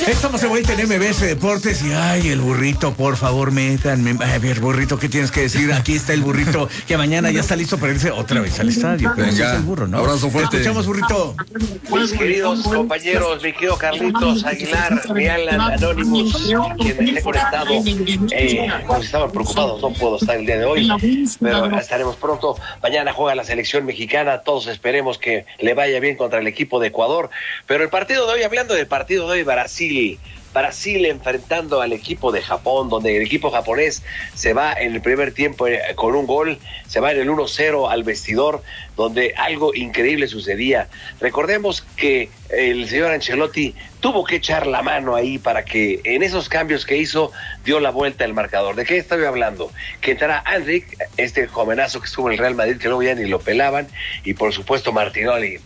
Estamos de vuelta en MBS Deportes y ay, el burrito, por favor, métanme. A ver, burrito, ¿qué tienes que decir? Aquí está el burrito, que mañana ya está listo para irse otra vez al estadio. Pero venga, es el burro, ¿no? Abrazo fuerte. Te escuchamos, burrito. Mis queridos compañeros, mi querido Carlitos Aguilar, mi Alan Anonymous, quien esté conectado, pues estaban preocupados, no puedo estar el día de hoy, pero estaremos pronto. Mañana juega la selección mexicana, todos esperemos que le vaya bien contra el equipo de Ecuador, pero el partido de hoy, hablando del partido de hoy, Brasil enfrentando al equipo de Japón, donde el equipo japonés se va en el primer tiempo con un gol, se va en el 1-0 al vestidor, donde algo increíble sucedía. Recordemos que el señor Ancelotti tuvo que echar la mano ahí para que en esos cambios que hizo dio la vuelta el marcador. ¿De qué estoy hablando? Que entrará Endrick, este jovenazo que estuvo en el Real Madrid, que luego ya ni lo pelaban, y por supuesto Martinelli,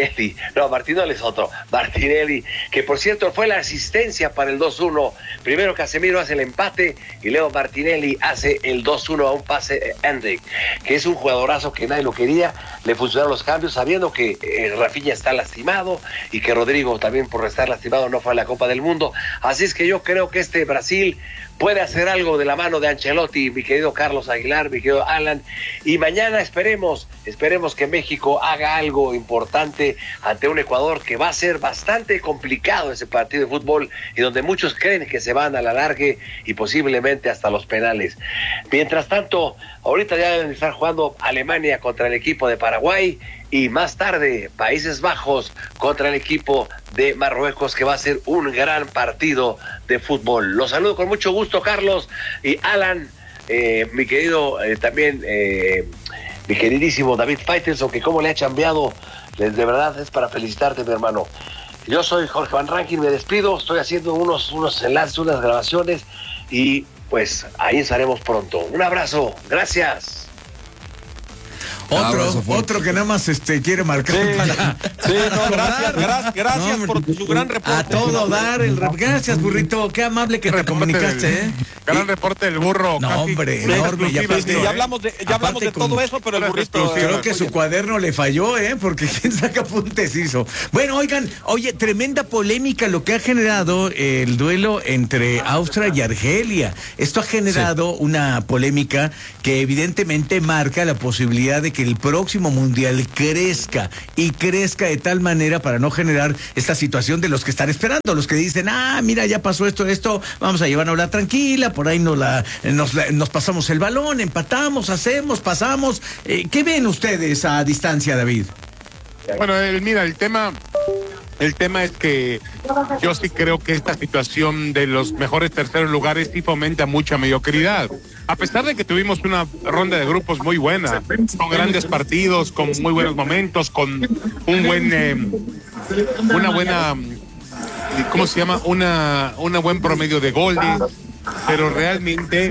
que por cierto fue la asistencia para el 2-1. Primero Casemiro hace el empate y luego Martinelli hace el 2-1 a un pase Endrick, que es un jugadorazo que nadie lo quería. Le funcionaron los cambios sabiendo que Rafinha está lastimado y que Rodrigo también por estar lastimado no fue a la Copa del Mundo. Así es que yo creo que este Brasil puede hacer algo de la mano de Ancelotti, mi querido Carlos Aguilar, mi querido Alan, y mañana esperemos que México haga algo importante ante un Ecuador que va a ser bastante complicado ese partido de fútbol y donde muchos creen que se van a la largue y posiblemente hasta los penales. Mientras tanto, ahorita ya deben estar jugando Alemania contra el equipo de Paraguay y más tarde Países Bajos contra el equipo de Marruecos, que va a ser un gran partido de fútbol. Los saludo con mucho gusto, Carlos y Alan, mi querido también mi queridísimo David Faitelson, que cómo le ha chambeado, de verdad es para felicitarte, mi hermano. Yo soy Jorge Van Rankin, me despido, estoy haciendo unos enlaces, unas grabaciones y pues ahí estaremos pronto. Un abrazo, gracias. Otro que nada más quiere marcar gracias por su gran reporte. A todo dar gracias, burrito, qué amable que te comunicaste, Gran reporte del burro. No, hombre, enorme. Ya hablamos de todo eso, pero el burrito creo que su cuaderno le falló, porque quién saca apuntes hizo. Bueno, oye, tremenda polémica lo que ha generado el duelo entre Austria y Argelia. Esto ha generado una polémica que evidentemente marca la posibilidad de que el próximo mundial crezca de tal manera para no generar esta situación de los que están esperando, los que dicen, mira, ya pasó esto, vamos a llevárnosla tranquila, por ahí nos pasamos el balón, empatamos, pasamos. ¿Qué ven ustedes a distancia, David? Bueno, mira, el tema es que yo sí creo que esta situación de los mejores terceros lugares sí fomenta mucha mediocridad. A pesar de que tuvimos una ronda de grupos muy buena, con grandes partidos, con muy buenos momentos, con una buena, ¿cómo se llama? Una buen promedio de goles. Pero realmente,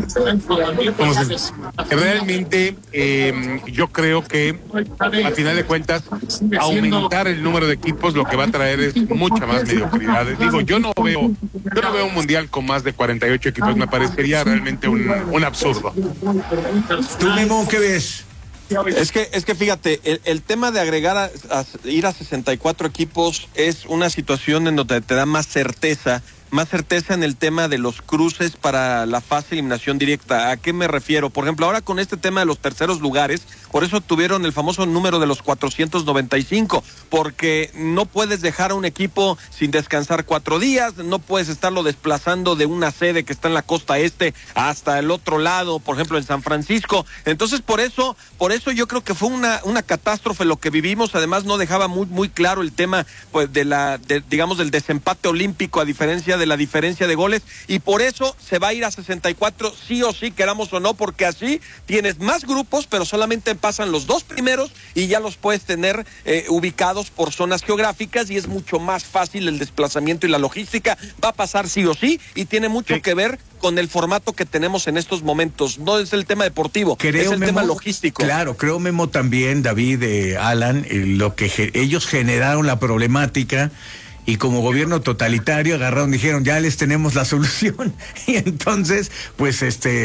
yo creo que a final de cuentas aumentar el número de equipos lo que va a traer es mucha más mediocridad. Digo, yo no veo un mundial con más de 48 equipos, me parecería realmente un absurdo. ¿Tú, Memo, qué ves? Es que fíjate, el tema de agregar ir a 64 equipos es una situación en donde te da más certeza en el tema de los cruces para la fase de eliminación directa. ¿A qué me refiero? Por ejemplo, ahora con este tema de los terceros lugares, por eso tuvieron el famoso número de los 495, porque no puedes dejar a un equipo sin descansar 4 días, no puedes estarlo desplazando de una sede que está en la costa este hasta el otro lado, por ejemplo en San Francisco. Entonces por eso yo creo que fue una catástrofe lo que vivimos. Además no dejaba muy claro el tema pues digamos del desempate olímpico, a diferencia de la diferencia de goles, y por eso se va a ir a 64 sí o sí, queramos o no, porque así tienes más grupos, pero solamente pasan los 2 primeros y ya los puedes tener ubicados por zonas geográficas y es mucho más fácil el desplazamiento y la logística. Va a pasar sí o sí y tiene mucho que ver con el formato que tenemos en estos momentos. No es el tema deportivo, es el tema logístico. Claro, creo, Memo, también, David, Alan, lo que ellos generaron la problemática y como gobierno totalitario agarraron, dijeron, ya les tenemos la solución. Y entonces, pues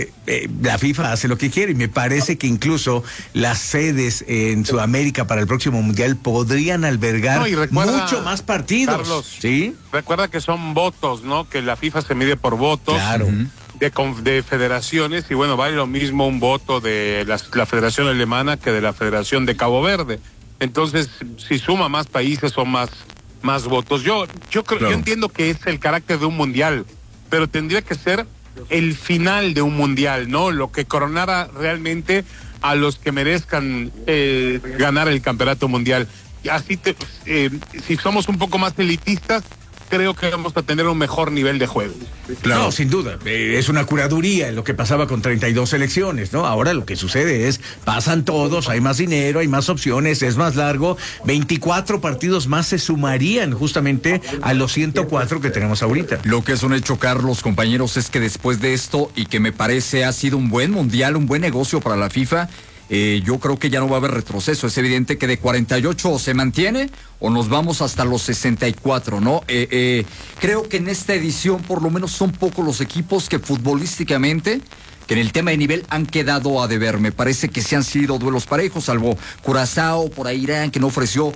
la FIFA hace lo que quiere, y me parece que incluso las sedes en Sudamérica para el próximo Mundial podrían albergar mucho más partidos. Carlos, ¿sí? Recuerda que son votos, ¿no? Que la FIFA se mide por votos. Claro. De federaciones, y bueno, vale lo mismo un voto de la Federación Alemana que de la Federación de Cabo Verde. Entonces, si suma más países son más votos. Yo entiendo que es el carácter de un mundial, pero tendría que ser el final de un mundial, ¿no? Lo que coronara realmente a los que merezcan ganar el campeonato mundial. Y así si somos un poco más elitistas, creo que vamos a tener un mejor nivel de juego. Claro. No, sin duda. Es una curaduría en lo que pasaba con 32 selecciones, ¿no? Ahora lo que sucede es, pasan todos, hay más dinero, hay más opciones, es más largo. 24 partidos más se sumarían justamente a los 104 que tenemos ahorita. Lo que es un hecho, Carlos, compañeros, es que después de esto, y que me parece ha sido un buen mundial, un buen negocio para la FIFA, yo creo que ya no va a haber retroceso. Es evidente que de 48 o se mantiene o nos vamos hasta los 64, ¿no? Creo que en esta edición por lo menos son pocos los equipos que futbolísticamente, que en el tema de nivel han quedado a deber. Me parece que sí han sido duelos parejos, salvo Curazao, por ahí Irán, que no ofreció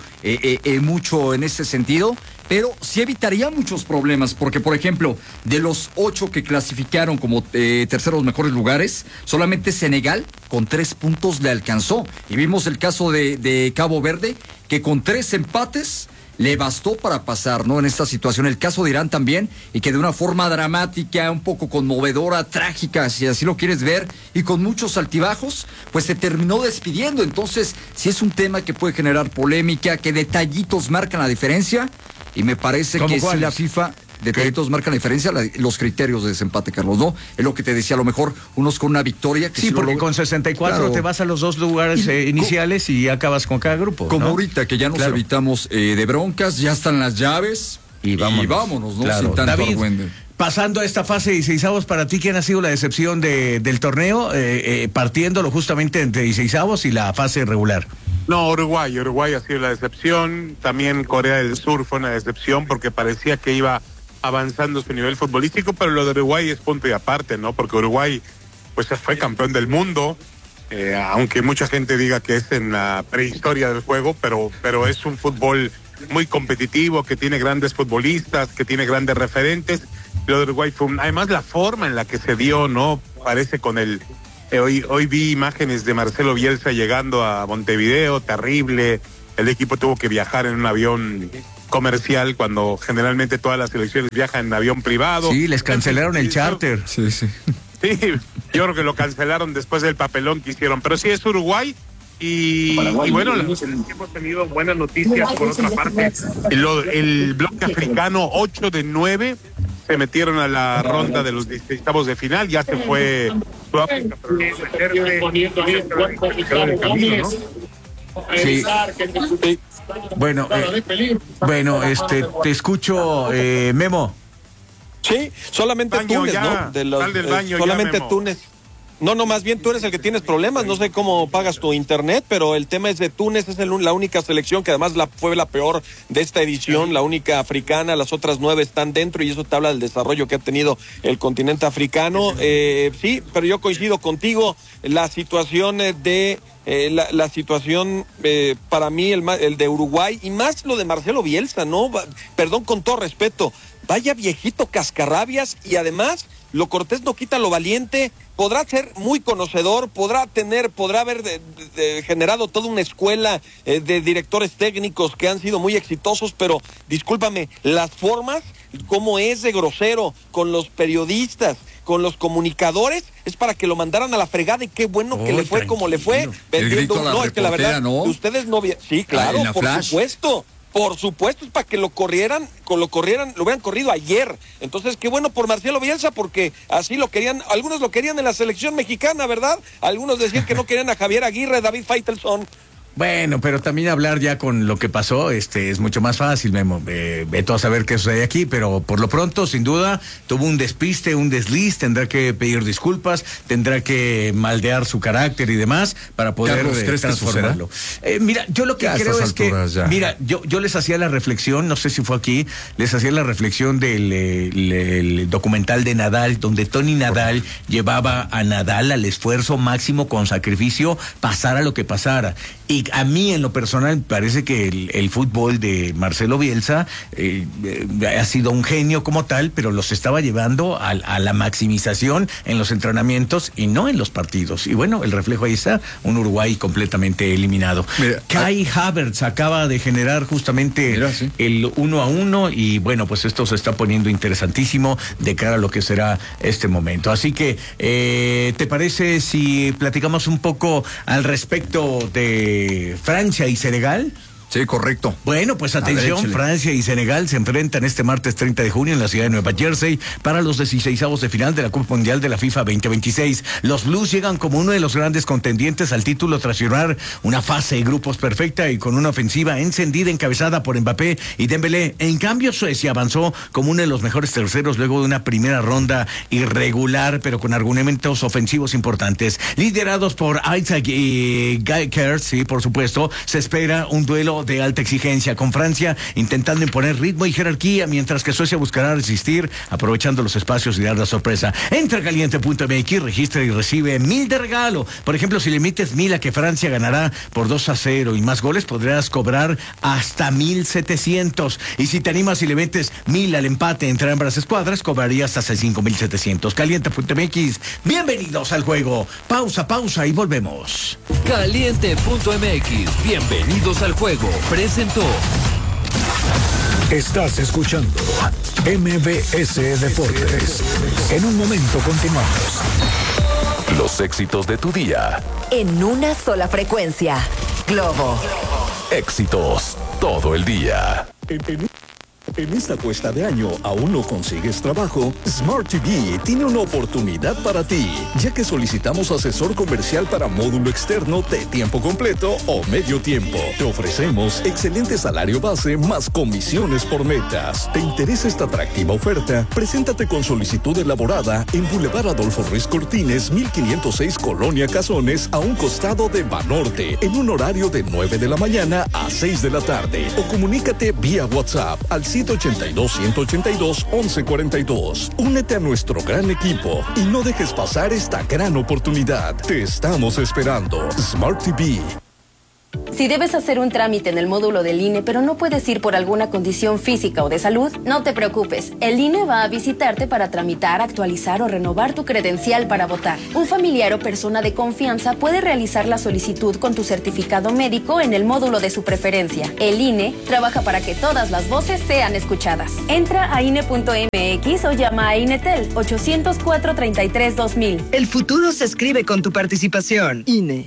mucho en ese sentido, pero sí evitaría muchos problemas, porque por ejemplo, de los 8 que clasificaron como terceros mejores lugares, solamente Senegal con 3 puntos le alcanzó, y vimos el caso de Cabo Verde, que con 3 empates le bastó para pasar, ¿no? En esta situación, el caso de Irán también, y que de una forma dramática, un poco conmovedora, trágica, si así lo quieres ver, y con muchos altibajos, pues se terminó despidiendo. Entonces, sí es un tema que puede generar polémica, que detallitos marcan la diferencia, y me parece que si la FIFA... Detallitos marcan la diferencia, los criterios de desempate, Carlos, ¿no? Es lo que te decía, a lo mejor unos con una victoria. Que sí, porque con 64 claro, te vas a los 2 lugares iniciales y acabas con cada grupo. Como ¿no? ahorita, que ya nos evitamos de broncas, ya están las llaves y vámonos, ¿no? Claro. Sin tanto David, argüende. Pasando a esta fase de 16avos, para ti, ¿quién ha sido la decepción del torneo? Partiéndolo justamente entre 16avos y la fase regular. No, Uruguay ha sido la decepción. También Corea del Sur fue una decepción porque parecía que iba avanzando su nivel futbolístico, pero lo de Uruguay es punto y aparte, ¿no? Porque Uruguay pues fue campeón del mundo, aunque mucha gente diga que es en la prehistoria del juego, pero es un fútbol muy competitivo, que tiene grandes futbolistas, que tiene grandes referentes. Lo de Uruguay fue además la forma en la que se dio, ¿no? Parece con hoy vi imágenes de Marcelo Bielsa llegando a Montevideo, terrible. El equipo tuvo que viajar en un avión comercial cuando generalmente todas las selecciones viajan en avión privado. Sí, les cancelaron el charter. Sí, yo creo que lo cancelaron después del papelón que hicieron, pero sí es Uruguay y bueno, hemos tenido buenas noticias por otra parte. El bloque africano, 8 de 9 se metieron a la ronda de los 16avos de final, ya se fue Sudáfrica, Sí. Bueno, te escucho, Memo. Sí, solamente Túnez, ¿no? Solamente Túnez. No, más bien tú eres el que tienes problemas, no sé cómo pagas tu internet, pero el tema es de Túnez, es la única selección que además fue la peor de esta edición, la única africana, las otras 9 están dentro y eso te habla del desarrollo que ha tenido el continente africano. Sí, pero yo coincido contigo, la situación la situación para mí el de Uruguay y más lo de Marcelo Bielsa, ¿no? Perdón, con todo respeto, vaya viejito cascarrabias y además lo cortés no quita lo valiente. Podrá ser muy conocedor, podrá haber generado toda una escuela de directores técnicos que han sido muy exitosos, pero discúlpame, las formas, cómo es de grosero con los periodistas, con los comunicadores, es para que lo mandaran a la fregada y qué bueno que le fue como le fue, vendiendo. No, es que la verdad, ¿no? Ustedes no vieron. Sí, claro, por supuesto. Por supuesto, es para que lo hubieran corrido ayer. Entonces, qué bueno por Marcelo Bielsa, porque así lo querían, algunos lo querían en la selección mexicana, ¿verdad? Algunos decían que no querían a Javier Aguirre, David Faitelson. Bueno, pero también hablar ya con lo que pasó, es mucho más fácil, Memo. Veto a saber qué sucede aquí, pero por lo pronto, sin duda, tuvo un despiste, un desliz, tendrá que pedir disculpas, tendrá que maldear su carácter y demás para poder Carlos, transformarlo. Mira, yo lo que creo es que, mira, yo les hacía la reflexión, no sé si fue aquí, les hacía la reflexión del documental de Nadal, donde Tony Nadal llevaba a Nadal al esfuerzo máximo con sacrificio, pasara lo que pasara. Y a mí, en lo personal, parece que el fútbol de Marcelo Bielsa ha sido un genio como tal, pero los estaba llevando a la maximización en los entrenamientos y no en los partidos. Y bueno, el reflejo ahí está, un Uruguay completamente eliminado. Kai Havertz acaba de generar justamente el 1-1 y bueno, pues esto se está poniendo interesantísimo de cara a lo que será este momento. Así que, ¿te parece si platicamos un poco al respecto de Francia y Senegal? Sí, correcto. Bueno, pues atención, Francia y Senegal se enfrentan este martes 30 de junio en la ciudad de Nueva Jersey para los 16avos de final de la Copa Mundial de la FIFA 2026. Los Blues llegan como uno de los grandes contendientes al título tras firmar una fase de grupos perfecta y con una ofensiva encendida encabezada por Mbappé y Dembélé. En cambio, Suecia avanzó como uno de los mejores terceros luego de una primera ronda irregular, pero con argumentos ofensivos importantes. Liderados por Isaac y Geiger, sí, por supuesto, se espera un duelo de alta exigencia, con Francia intentando imponer ritmo y jerarquía, mientras que Suecia buscará resistir, aprovechando los espacios y dar la sorpresa. Entra a caliente.mx, registra y recibe 1,000 de regalo. Por ejemplo, si le emites 1,000 a que Francia ganará por 2-0 y más goles, podrás cobrar hasta 1,700. Y si te animas y le metes 1,000 al empate entre ambas escuadras, cobrarías hasta 5,700. Caliente.mx, bienvenidos al juego. Pausa y volvemos. Caliente.mx, bienvenidos al juego. Presentó. Estás escuchando MBS Deportes. En un momento continuamos. Los éxitos de tu día. En una sola frecuencia. Globo. Éxitos todo el día. En esta cuesta de año, ¿aún no consigues trabajo? Smart TV tiene una oportunidad para ti, ya que solicitamos asesor comercial para módulo externo de tiempo completo o medio tiempo. Te ofrecemos excelente salario base más comisiones por metas. ¿Te interesa esta atractiva oferta? Preséntate con solicitud elaborada en Boulevard Adolfo Ruiz Cortines, 1506 Colonia Cazones, a un costado de Banorte, en un horario de 9 de la mañana a 6 de la tarde. O comunícate vía WhatsApp al 182-182-1142. Únete a nuestro gran equipo y no dejes pasar esta gran oportunidad. Te estamos esperando. Smart TV. Si debes hacer un trámite en el módulo del INE, pero no puedes ir por alguna condición física o de salud, no te preocupes. El INE va a visitarte para tramitar, actualizar o renovar tu credencial para votar. Un familiar o persona de confianza puede realizar la solicitud con tu certificado médico en el módulo de su preferencia. El INE trabaja para que todas las voces sean escuchadas. Entra a INE.mx o llama a INETEL 804-33-2000. El futuro se escribe con tu participación. INE.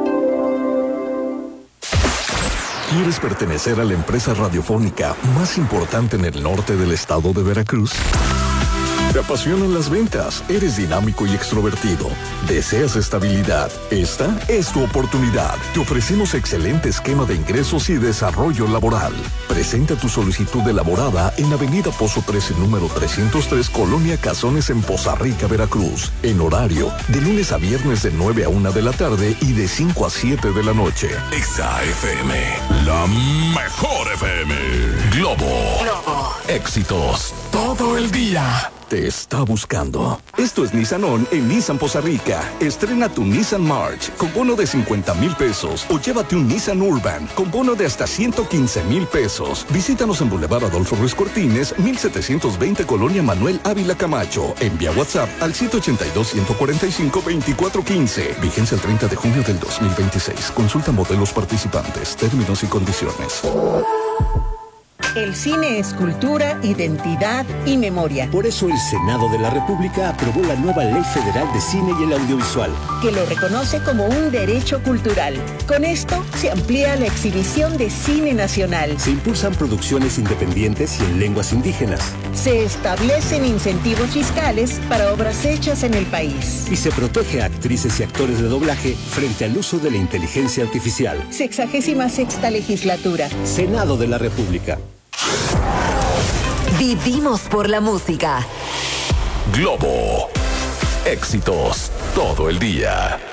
¿Quieres pertenecer a la empresa radiofónica más importante en el norte del estado de Veracruz? ¿Te apasionan las ventas? ¿Eres dinámico y extrovertido? ¿Deseas estabilidad? Esta es tu oportunidad. Te ofrecemos excelente esquema de ingresos y desarrollo laboral. Presenta tu solicitud elaborada en Avenida Pozo 13, número 303, Colonia Cazones, en Poza Rica, Veracruz. En horario de lunes a viernes de 9 a 1 de la tarde y de 5 a 7 de la noche. Exa FM, la mejor FM. Globo. Éxitos todo el día. Te está buscando. Esto es Nissan On en Nissan Poza Rica. Estrena tu Nissan March con bono de 50,000 pesos o llévate un Nissan Urban con bono de hasta 115,000 pesos. Visítanos en Boulevard Adolfo Ruiz Cortines, 1720 Colonia Manuel Ávila Camacho. Envía WhatsApp al 182-145-2415. Vigencia el 30 de junio del 2026. Consulta modelos participantes, términos y condiciones. El cine es cultura, identidad y memoria. Por eso el Senado de la República aprobó la nueva Ley Federal de Cine y el Audiovisual, que lo reconoce como un derecho cultural. Con esto se amplía la exhibición de cine nacional. Se impulsan producciones independientes y en lenguas indígenas. Se establecen incentivos fiscales para obras hechas en el país. Y se protege a actrices y actores de doblaje frente al uso de la inteligencia artificial. 66ª legislatura. Senado de la República. Vivimos por la música. Globo. Éxitos todo el día.